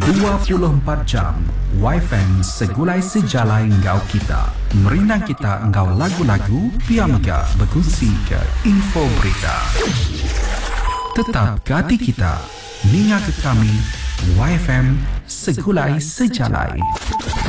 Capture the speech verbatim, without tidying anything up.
dua puluh empat jam Y F M segulai sejalai ngau kita. Merinang kita ngau lagu-lagu, biar mega berkongsi ke info berita. Tetap ke hati kita, ninga ke kami Y F M segulai sejalai.